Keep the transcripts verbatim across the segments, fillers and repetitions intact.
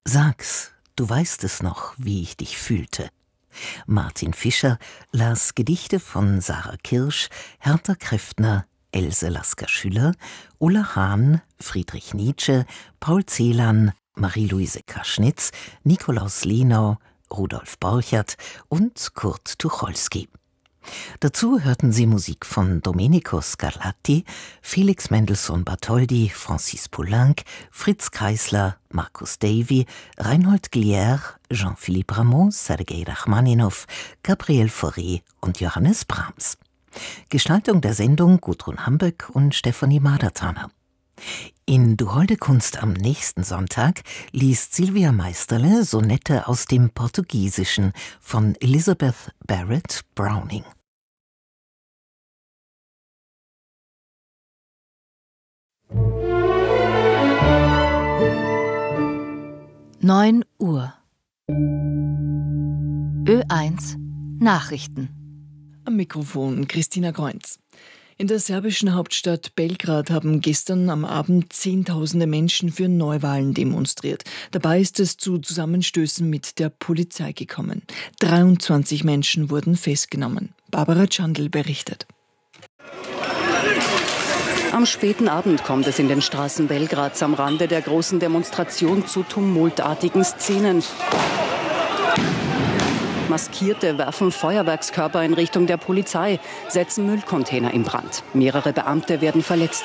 Sag's, du weißt es noch, wie ich dich fühlte. Martin Fischer las Gedichte von Sarah Kirsch, Hertha Kräftner, Else Lasker-Schüller, Ulla Hahn, Friedrich Nietzsche, Paul Celan, Marie-Louise Kaschnitz, Nikolaus Lenau, Rudolf Borchert und Kurt Tucholsky. Dazu hörten Sie Musik von Domenico Scarlatti, Felix Mendelssohn Bartholdy, Francis Poulenc, Fritz Kreisler, Marcus Davy, Reinhold Glier, Jean-Philippe Rameau, Sergei Rachmaninow, Gabriel Fauré und Johannes Brahms. Gestaltung der Sendung Gudrun Hamböck und Stefanie Madertaner. In Du holde Kunst am nächsten Sonntag liest Silvia Meisterle Sonette aus dem Portugiesischen von Elizabeth Barrett Browning. neun Uhr. Ö eins Nachrichten. Am Mikrofon Christina Kreunz. In der serbischen Hauptstadt Belgrad haben gestern am Abend Zehntausende Menschen für Neuwahlen demonstriert. Dabei ist es zu Zusammenstößen mit der Polizei gekommen. dreiundzwanzig Menschen wurden festgenommen. Barbara Chandl berichtet. Am späten Abend kommt es in den Straßen Belgrads am Rande der großen Demonstration zu tumultartigen Szenen. Maskierte werfen Feuerwerkskörper in Richtung der Polizei, setzen Müllcontainer in Brand. Mehrere Beamte werden verletzt.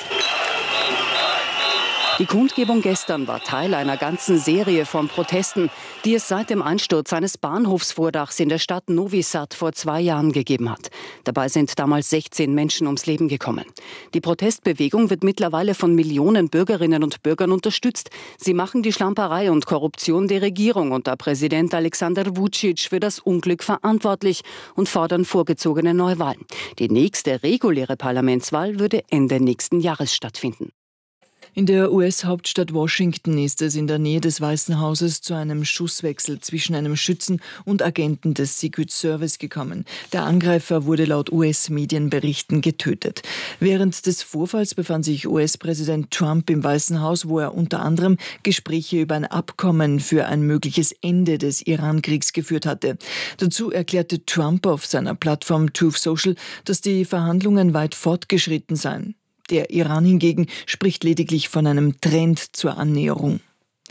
Die Kundgebung gestern war Teil einer ganzen Serie von Protesten, die es seit dem Einsturz eines Bahnhofsvordachs in der Stadt Novi Sad vor zwei Jahren gegeben hat. Dabei sind damals sechzehn Menschen ums Leben gekommen. Die Protestbewegung wird mittlerweile von Millionen Bürgerinnen und Bürgern unterstützt. Sie machen die Schlamperei und Korruption der Regierung unter Präsident Alexander Vučić für das Unglück verantwortlich und fordern vorgezogene Neuwahlen. Die nächste reguläre Parlamentswahl würde Ende nächsten Jahres stattfinden. In der U S-Hauptstadt Washington ist es in der Nähe des Weißen Hauses zu einem Schusswechsel zwischen einem Schützen und Agenten des Secret Service gekommen. Der Angreifer wurde laut U S-Medienberichten getötet. Während des Vorfalls befand sich U S-Präsident Trump im Weißen Haus, wo er unter anderem Gespräche über ein Abkommen für ein mögliches Ende des Iran-Kriegs geführt hatte. Dazu erklärte Trump auf seiner Plattform Truth Social, dass die Verhandlungen weit fortgeschritten seien. Der Iran hingegen spricht lediglich von einem Trend zur Annäherung.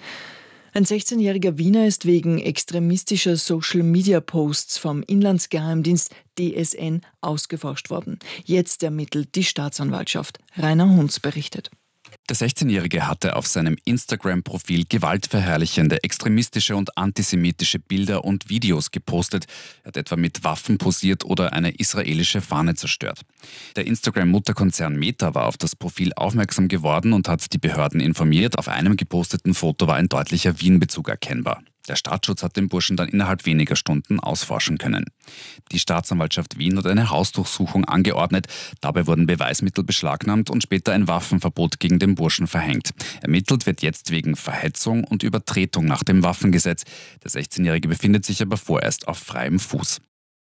Ein sechzehnjähriger Wiener ist wegen extremistischer Social-Media-Posts vom Inlandsgeheimdienst D S N ausgeforscht worden. Jetzt ermittelt die Staatsanwaltschaft. Rainer Hunz berichtet. Der sechzehnjährige hatte auf seinem Instagram-Profil gewaltverherrlichende, extremistische und antisemitische Bilder und Videos gepostet. Er hat etwa mit Waffen posiert oder eine israelische Fahne zerstört. Der Instagram-Mutterkonzern Meta war auf das Profil aufmerksam geworden und hat die Behörden informiert. Auf einem geposteten Foto war ein deutlicher Wien-Bezug erkennbar. Der Staatsschutz hat den Burschen dann innerhalb weniger Stunden ausforschen können. Die Staatsanwaltschaft Wien hat eine Hausdurchsuchung angeordnet. Dabei wurden Beweismittel beschlagnahmt und später ein Waffenverbot gegen den Burschen verhängt. Ermittelt wird jetzt wegen Verhetzung und Übertretung nach dem Waffengesetz. Der sechzehnjährige befindet sich aber vorerst auf freiem Fuß.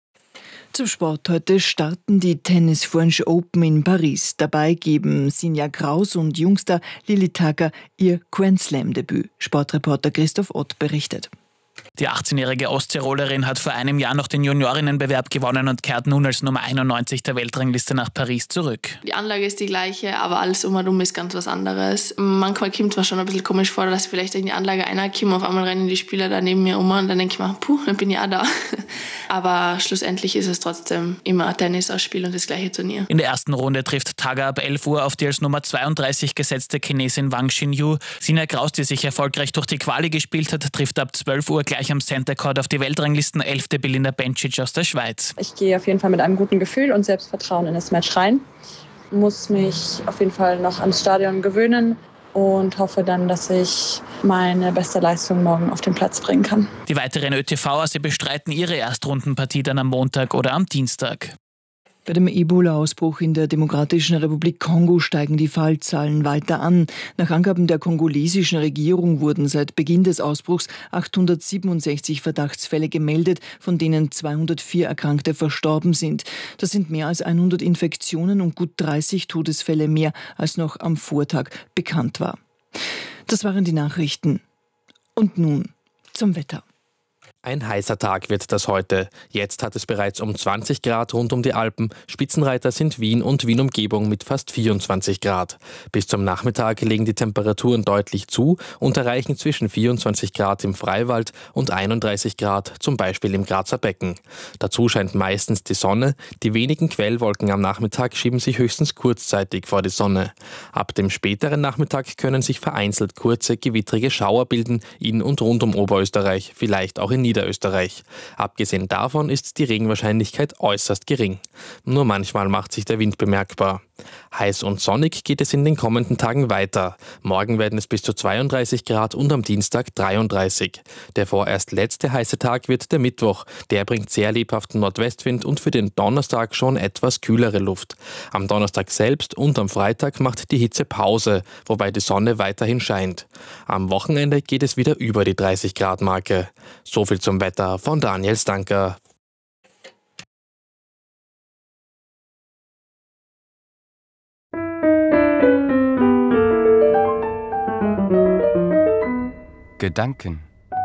Zum Sport. Heute starten die Tennis French Open in Paris. Dabei geben Sinja Kraus und Jungstar Lilly Tagger ihr Grand Slam-Debüt. Sportreporter Christoph Ott berichtet. Die achtzehnjährige Osttirolerin hat vor einem Jahr noch den Juniorinnenbewerb gewonnen und kehrt nun als Nummer einundneunzig der Weltrangliste nach Paris zurück. Die Anlage ist die gleiche, aber alles umherum ist ganz was anderes. Manchmal kommt es mir schon ein bisschen komisch vor, dass vielleicht in die Anlage einer kommt, auf einmal rennen die Spieler da neben mir um und dann denke ich mir, puh, dann bin ich auch da. Aber schlussendlich ist es trotzdem immer ein Tennisausspiel und das gleiche Turnier. In der ersten Runde trifft Tagger ab elf Uhr auf die als Nummer zweiunddreißig gesetzte Chinesin Wang Xinyu. Sinja Kraus, die sich erfolgreich durch die Quali gespielt hat, trifft ab zwölf Uhr gleich am Center Court auf die Weltranglisten elfte Belinda Bencic aus der Schweiz. Ich gehe auf jeden Fall mit einem guten Gefühl und Selbstvertrauen in das Match rein. Muss mich auf jeden Fall noch ans Stadion gewöhnen und hoffe dann, dass ich meine beste Leistung morgen auf den Platz bringen kann. Die weiteren Ö T V-er, sie bestreiten ihre Erstrundenpartie dann am Montag oder am Dienstag. Bei dem Ebola-Ausbruch in der Demokratischen Republik Kongo steigen die Fallzahlen weiter an. Nach Angaben der kongolesischen Regierung wurden seit Beginn des Ausbruchs achthundertsiebenundsechzig Verdachtsfälle gemeldet, von denen zweihundertvier Erkrankte verstorben sind. Das sind mehr als hundert Infektionen und gut dreißig Todesfälle mehr, als noch am Vortag bekannt war. Das waren die Nachrichten. Und nun zum Wetter. Ein heißer Tag wird das heute. Jetzt hat es bereits um zwanzig Grad rund um die Alpen. Spitzenreiter sind Wien und Wien-Umgebung mit fast vierundzwanzig Grad. Bis zum Nachmittag legen die Temperaturen deutlich zu und erreichen zwischen vierundzwanzig Grad im Freiwald und einunddreißig Grad, zum Beispiel im Grazer Becken. Dazu scheint meistens die Sonne. Die wenigen Quellwolken am Nachmittag schieben sich höchstens kurzzeitig vor die Sonne. Ab dem späteren Nachmittag können sich vereinzelt kurze, gewittrige Schauer bilden, in und rund um Oberösterreich, vielleicht auch in Niederösterreich. Abgesehen davon ist die Regenwahrscheinlichkeit äußerst gering. Nur manchmal macht sich der Wind bemerkbar. Heiß und sonnig geht es in den kommenden Tagen weiter. Morgen werden es bis zu zweiunddreißig Grad und am Dienstag dreiunddreißig. Der vorerst letzte heiße Tag wird der Mittwoch. Der bringt sehr lebhaften Nordwestwind und für den Donnerstag schon etwas kühlere Luft. Am Donnerstag selbst und am Freitag macht die Hitze Pause, wobei die Sonne weiterhin scheint. Am Wochenende geht es wieder über die dreißig Grad Marke. So viel zum Wetter von Daniel Stanker. Gedanken.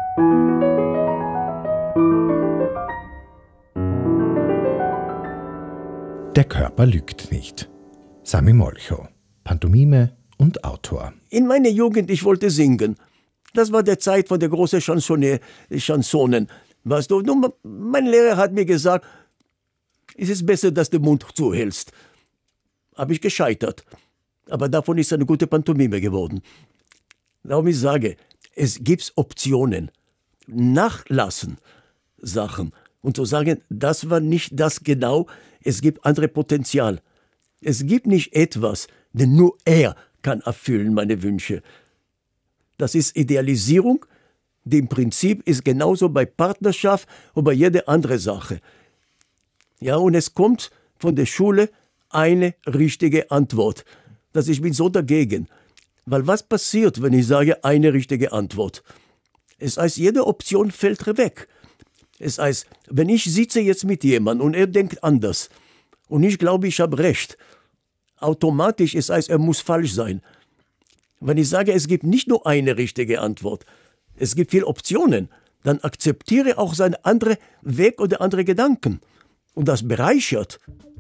Der Körper lügt nicht. Sami Molcho, Pantomime und Autor. In meiner Jugend, ich wollte singen. Das war der Zeit von der großen Chansonne, Chansonen. Weißt du, nun, mein Lehrer hat mir gesagt, es ist besser, dass du den Mund zuhältst. Habe ich gescheitert. Aber davon ist eine gute Pantomime geworden. Darum ich sage, es gibt Optionen. Nachlassen Sachen. Und zu sagen, das war nicht das genau, es gibt andere Potenzial. Es gibt nicht etwas, denn nur er kann erfüllen meine Wünsche. Das ist Idealisierung, die im Prinzip ist genauso bei Partnerschaft oder bei jeder anderen Sache. Ja, und es kommt von der Schule eine richtige Antwort. Dass ich bin so dagegen. Weil was passiert, wenn ich sage, eine richtige Antwort? Es heißt, jede Option fällt weg. Es heißt, wenn ich sitze jetzt mit jemandem und er denkt anders und ich glaube, ich habe recht, automatisch es heißt, er muss falsch sein. Wenn ich sage, es gibt nicht nur eine richtige Antwort, es gibt viele Optionen, dann akzeptiere auch seinen anderen Weg oder andere Gedanken. Und das bereichert.